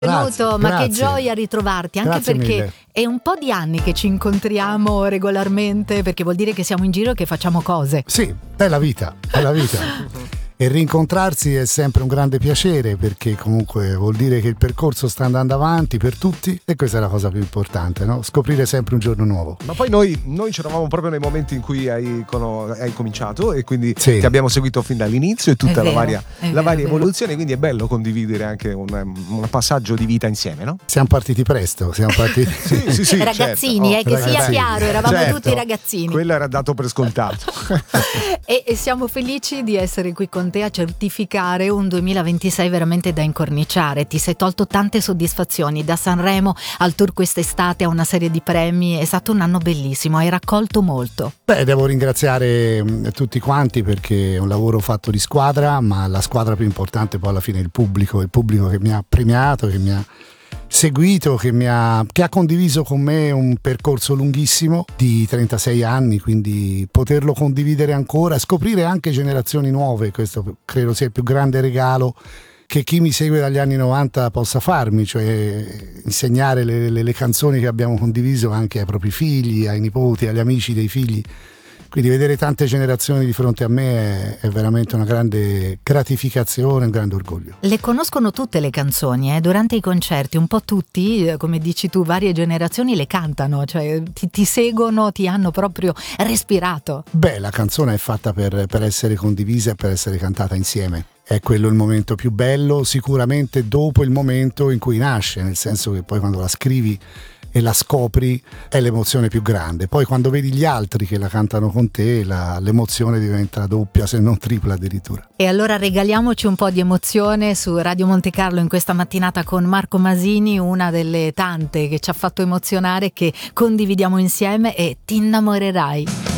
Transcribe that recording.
Benvenuto, ma che gioia ritrovarti, anche Grazie perché mille. è un po' di anni che ci incontriamo regolarmente, perché vuol dire che siamo in giro e che facciamo cose. Sì, è la vita, è la vita. E rincontrarsi è sempre un grande piacere, perché comunque vuol dire che il percorso sta andando avanti per tutti, e questa è la cosa più importante, no? Scoprire sempre un giorno nuovo. Ma poi noi c'eravamo proprio nei momenti in cui hai cominciato, e quindi Sì. ti abbiamo seguito fin dall'inizio e tutta È la vero, varia vero. evoluzione, quindi è bello condividere anche un passaggio di vita insieme, no? Siamo partiti presto, siamo partiti. Sì, Ragazzini, certo. che sia ragazzini. chiaro, eravamo Certo. tutti ragazzini. Quello era dato per scontato. E siamo felici di essere qui con te a certificare un 2026 veramente da incorniciare. Ti sei tolto tante soddisfazioni, da Sanremo al tour quest'estate, a una serie di premi. È stato un anno bellissimo, hai raccolto molto. Beh, devo ringraziare tutti quanti, perché è un lavoro fatto di squadra, ma la squadra più importante poi alla fine è il pubblico che mi ha premiato, che mi ha seguito, che ha condiviso con me un percorso lunghissimo di 36 anni, quindi poterlo condividere ancora, scoprire anche generazioni nuove, questo credo sia il più grande regalo che chi mi segue dagli anni 90 possa farmi, cioè insegnare le canzoni che abbiamo condiviso anche ai propri figli, ai nipoti, agli amici dei figli. Quindi vedere tante generazioni di fronte a me è veramente una grande gratificazione, un grande orgoglio. Le conoscono tutte le canzoni, durante i concerti, un po' tutti, come dici tu, varie generazioni le cantano, cioè ti seguono, ti hanno proprio respirato. Beh, la canzone è fatta per essere condivisa e per essere cantata insieme. È quello il momento più bello, sicuramente dopo il momento in cui nasce, nel senso che poi quando la scrivi e la scopri è l'emozione più grande. Poi quando vedi gli altri che la cantano con te, l'emozione diventa doppia, se non tripla addirittura. E allora regaliamoci un po' di emozione su Radio Monte Carlo in questa mattinata con Marco Masini, una delle tante che ci ha fatto emozionare, che condividiamo insieme, e Ti innamorerai.